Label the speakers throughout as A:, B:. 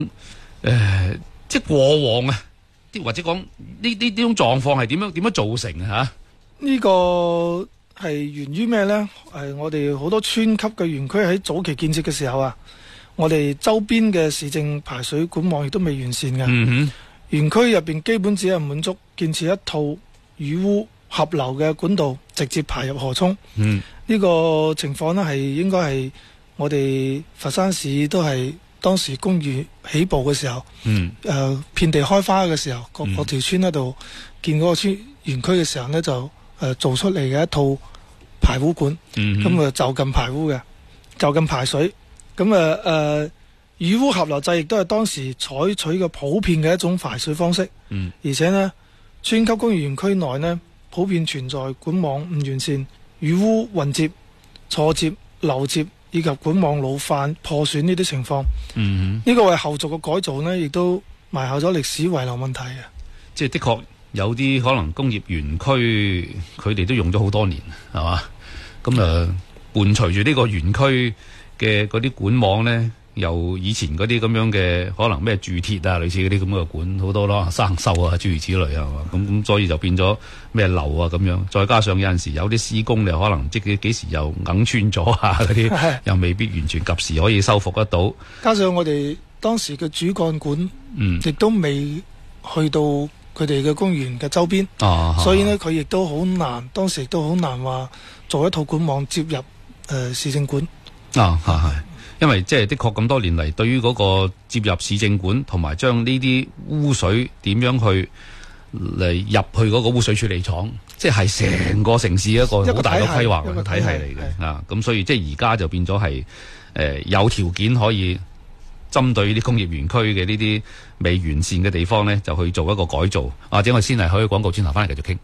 A: 即係過往啊，或者講呢種狀況係點樣造成啊？
B: 呢個係源於咩呢？我哋好多村級嘅園區喺早期建設嘅時候啊，我哋周邊嘅市政排水管網亦都未完善嘅。園區入邊基本只係滿足建設一套雨污合流嘅管道，直接排入河涌。呢個情況呢，係應該係我哋佛山市都係當時工業起步嘅時候，遍地開花嘅時候，各條村喺度建嗰個村園區嘅時候呢，就做出嚟嘅一套排污管，咁就近排污嘅，就近排水。咁雨污合流制亦都係當時採取嘅普遍嘅一種排水方式。而且呢，村級工業園區內呢，普遍存在管網唔完善、雨污混接、錯接、漏接以及管網老化破損呢啲情況。呢個為後續嘅改造呢，亦都埋下咗歷史遺留問題嘅。
A: 即係的確有啲可能工業園區佢哋都用咗好多年，係嘛？咁伴隨住呢個園區嘅嗰啲管網呢，由以前嗰啲咁樣嘅可能咩鑄鐵啊，類似嗰啲咁嘅管好多咯，生鏽啊諸如此類係嘛？咁所以就變咗咩漏啊咁樣，再加上有陣時有啲施工你可能即係幾時又硬穿咗啊嗰啲，又未必完全及時可以修復得到。
B: 加上我哋當時嘅主幹管，亦都未去到佢哋嘅公園嘅周邊，所以呢，佢亦都好難，當時亦都好難話做一套管網接入市政管。
A: 因為即係的確咁多年嚟，對於嗰個接入市政管同埋將呢啲污水點樣去嚟入去嗰個污水處理廠，即係成個城市一個好大嘅規劃嘅體系嚟嘅啊！咁所以即係而家就變咗係有條件可以針對啲工業園區嘅呢啲未完善嘅地方呢，就去做一個改造。或者我哋先嚟開廣告轉頭翻嚟繼續傾。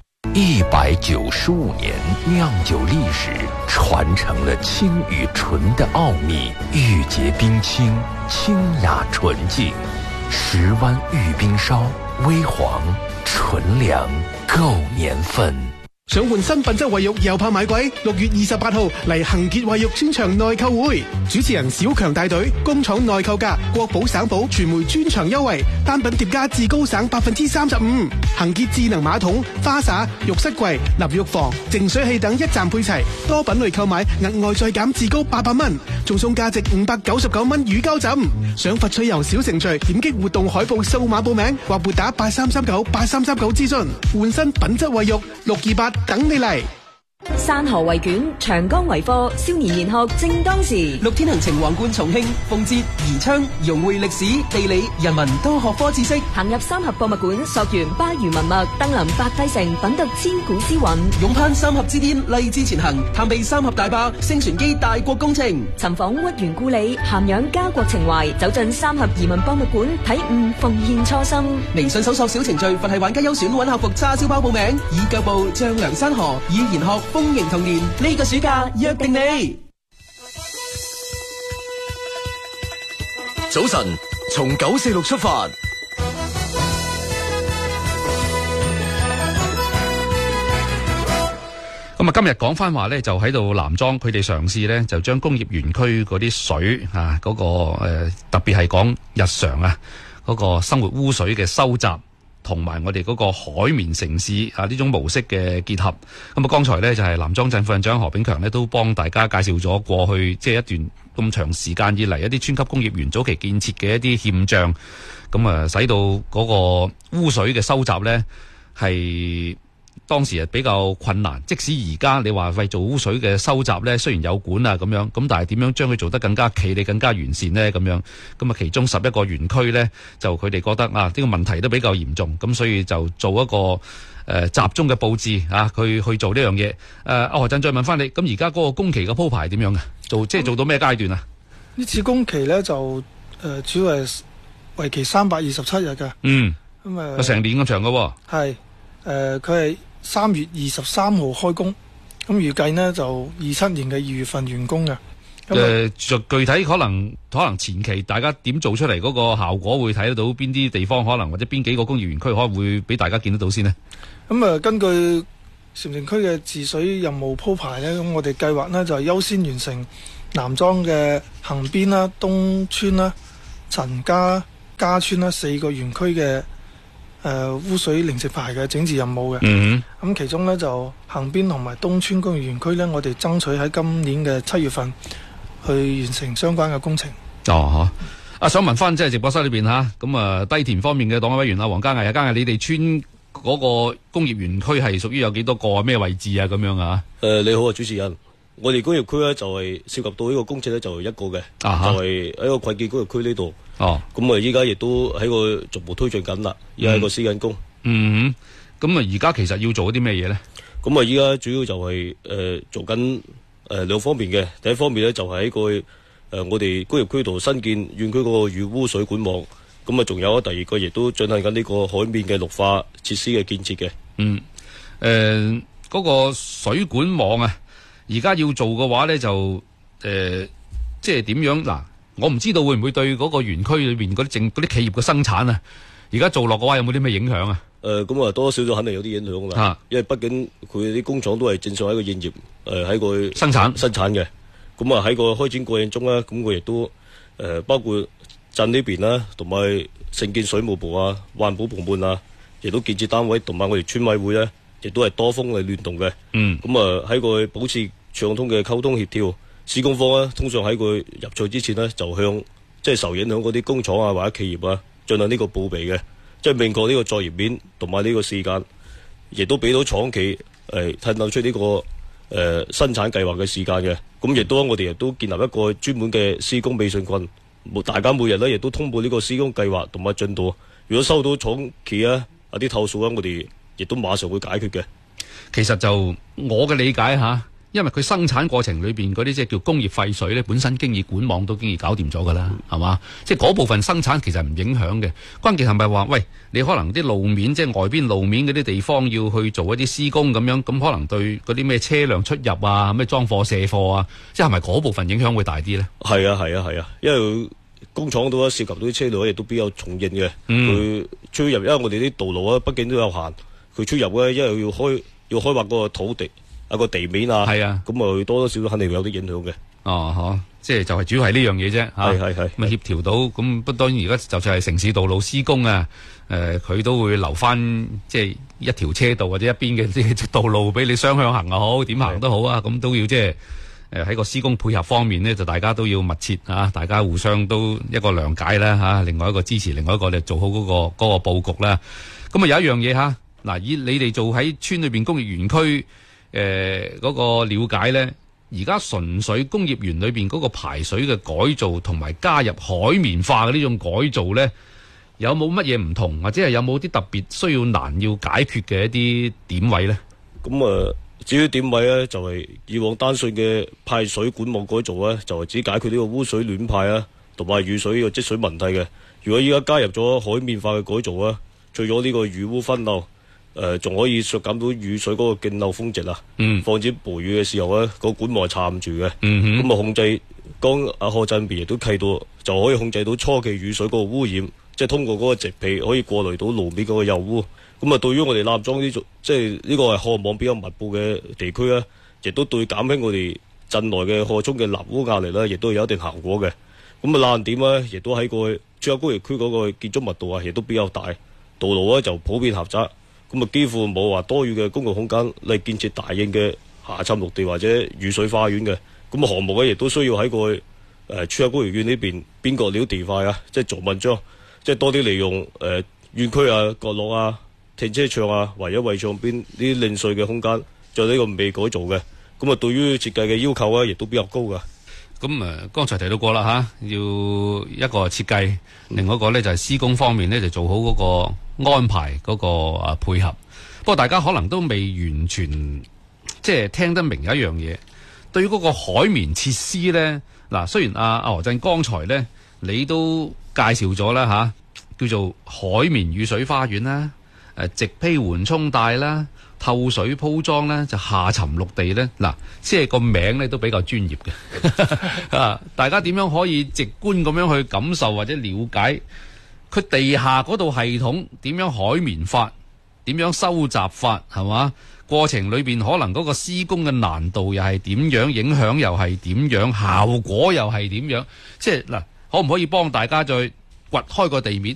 C: 195年釀酒歷史，傳承了清與純的奧秘，玉潔冰清，清雅純淨，石灣玉冰燒，微黃純良夠年份。
D: 想換新品質衛浴又怕買貴？6月28號嚟恒傑衛浴專場內購會，主持人小強帶隊，工廠內購價，國寶省寶傳媒專場優惠，單品疊加至高省35%。恒傑智能馬桶、花灑、浴室櫃、淋浴房、淨水器等一站配齊，多品類購買額外再減至高800蚊，仲送價值599蚊乳膠枕。想佛趣遊小程序，點擊活動海報掃碼報名，或撥打83398339諮詢。換新品質衛浴628。等你嚟。
E: 山河為卷，長江為課，少年研學正當時。
F: 6天行程橫貫重慶、奉節、宜昌，融匯歷史、地理、人文多學科知識。
E: 行入三峽博物館，溯源巴渝文脈，登臨白帝城，品讀千古詩韻。
F: 勇攀三峽之巔，勵志前行，探秘三峽大壩、星船機大國工程。
E: 尋訪屈原故里，涵養家國情懷，走進三峽移民博物館，體悟奉獻初心。
F: 微信搜索小程序，佛系玩家優選揾客服叉燒包報名，以腳步丈量山河，以研學豐盈童年。呢個暑假約定你。
C: 早晨，從946出發。
A: 咁啊，今日講翻話咧，就喺度南莊，佢哋嘗試咧，就將工業園區嗰啲水啊，嗰個特別係講日常啊，嗰個生活污水嘅收集，同埋我哋嗰個海綿城市啊呢種模式嘅結合。咁啊，剛才咧就係南莊鎮副鎮長何炳強咧，都幫大家介紹咗過去即係一段咁長時間以嚟一啲村級工業園早期建設嘅一啲欠賬，咁啊使到嗰個污水嘅收集咧係當時係比較困難。即使而家你話為做污水嘅收集咧，雖然有管啊咁樣，咁但係點樣將佢做得更加企理、更加完善呢？咁樣咁啊，其中11個園區咧，就佢哋覺得啊，呢個問題都比較嚴重，咁所以就做一個集中嘅佈置啊，去做呢樣嘢。何振再問翻你，咁而家嗰個工期嘅鋪排點樣啊？即係做到咩階段啊？
B: 呢次工期咧就主要係為期327日嘅。咁
A: 成年咁長嘅喎。
B: 係佢係3月23號開工，咁預計呢就27年嘅2月份完工嘅。
A: 具體可能前期大家點做出嚟嗰個效果會睇得到邊啲地方，可能或者邊幾個工業園區可能會俾大家見得到先呢？咁
B: 根據禪城區嘅治水任務鋪排呢，咁我哋計劃呢就係優先完成南莊嘅恒邊啦、東村啦、陳家、 加村啦4個園區嘅污水零食牌嘅整治任務嘅。咁其中呢，就橫邊同埋東村工業園區呢，我哋爭取喺今年嘅7月份去完成相關嘅工程。
A: 想問翻即係直播室裏邊嚇，咁低田方面嘅黨委委員黃嘉毅，嘉毅，你哋村嗰個工業園區係屬於有幾多個啊？咩位置啊？咁樣啊？
G: 你好啊，主持人。我哋工業區咧就係涉及到呢個工程咧就係一個嘅，就係喺個葵記工業區呢度。咁依家亦都喺個逐步推進緊啦，而家喺個施緊工。
A: 咁而家其實要做啲咩嘢咧？
G: 咁依家主要就係做緊兩方面嘅。第一方面咧就係喺個我哋工業區度新建園區嗰個雨污水管網。咁仲有第二個亦都進行緊呢個海面嘅綠化設施嘅建設嘅。
A: 嗰個水管網啊，而家要做嘅話咧就即係點樣嗱？我唔知道會唔會對嗰個園區裏邊嗰啲企業嘅生產啊，而家做落嘅話有冇啲咩影響啊？
G: 咁多少肯定有啲影響啦。因為畢竟佢啲工廠都係正常喺個營業喺個生產嘅。咁喺個開展過程中咧，咁佢亦都包括鎮呢邊啦，同埋承建水務部啊、環保部門啊，亦都建設單位同埋我哋村委會咧，亦都係多方嘅聯動嘅。咁喺個保持暢通嘅溝通協調，施工方咧通常喺佢入賽之前呢，就向即係受影響嗰啲工廠啊或者企業啊進行呢個報備嘅，即係明確呢個作業面同埋呢個時間，亦都俾到廠企透露出呢個生產計劃嘅時間嘅。咁亦都我哋亦都建立一個專門嘅施工微信群。大家每日咧亦都通報呢個施工計劃同埋進度。如果收到廠企一啲投訴我哋亦都馬上會解決嘅。
A: 其實就我嘅理解嚇，因為佢生產過程裏邊嗰啲即係叫工業廢水咧，本身經已管網都經已搞掂咗㗎啦，係嘛？即係嗰部分生產其實唔影響嘅。關鍵係咪話喂，你可能啲路面即係外邊路面嗰啲地方要去做一啲施工咁樣，咁可能對嗰啲咩車輛出入啊、咩裝貨卸貨啊，即係咪嗰部分影響會大啲咧？
G: 係啊，因為工廠都涉及到啲車輛亦都比較重型嘅，佢出入因為我哋啲道路啊，畢竟都有限，佢出入咧因為要開劃個土地個地面啊，咁多少肯定會有啲影響嘅。
A: 即係就係主要係呢樣嘢啫。
G: 係
A: 咁協調到咁，不當然而家就係城市道路施工啊，佢都會留翻即係一條車道或者一邊嘅即係道路俾你雙向行又好，點行都好啊，咁都要即係。喺個施工配合方面呢，就大家都要密切大家互相都一個諒解啦另外一個支持，另外一個你做好嗰個佈局啦。咁有一樣嘢嗱，以你哋做喺村裏邊工業園區嗰個了解呢，而家純粹工業園裏邊嗰個排水嘅改造同埋加入海綿化嘅呢種改造呢，有冇乜嘢唔同，或者係有冇啲特別需要難要解決嘅一啲點位呢？
G: 咁至於點位咧，就係以往單純嘅派水管網改造咧，就係只解決呢個污水亂派啊，同埋雨水嘅積水問題嘅。如果依家加入咗海綿化嘅改造啊，除咗呢個雨污分流，仲可以削減到雨水嗰個徑漏風值啊，防止暴雨嘅時候咧，個管網係撐唔住嘅。咁控制剛阿賀振邊亦都提到，就可以控制到初期雨水嗰個污染，即係通過嗰個植被可以過濾到路面嗰個油污。咁對於我哋立莊呢種即係呢個係河網比較密布嘅地區咧，亦都對減輕我哋鎮內嘅河涌嘅立污壓力咧，亦都有一定效果嘅。爛點咧，亦都喺個珠海工業區嗰個建築密度亦都比較大，道路咧就普遍狹窄，幾乎冇話多餘嘅公共空間嚟建設大型嘅下沉綠地或者雨水花園嘅。項目咧亦都需要喺個珠海工業園呢邊邊角料地塊即係做文章，即係多啲利用園區角落停車場或者圍牆邊啲零碎嘅空間，就呢個未改造嘅。對於設計嘅要求亦都比較高噶。
A: 剛才提到過啦要一個設計，另外一個咧就係施工方面咧就做好嗰個安排嗰個配合。不過大家可能都未完全即係聽得明一樣嘢，對於嗰個海綿設施咧，嗱雖然阿何振剛才咧你都介紹咗啦叫做海綿雨水花園啦。直披緩衝帶啦，透水鋪裝咧，就下沉綠地咧，嗱，即係個名咧都比較專業嘅。大家點樣可以直觀咁樣去感受或者了解佢地下嗰度系統點樣海綿法，點樣收集法，係嘛？過程裏邊可能嗰個施工嘅難度又係點樣，影響又係點樣，效果又係點樣？即係嗱，可唔可以幫大家再掘開個地面。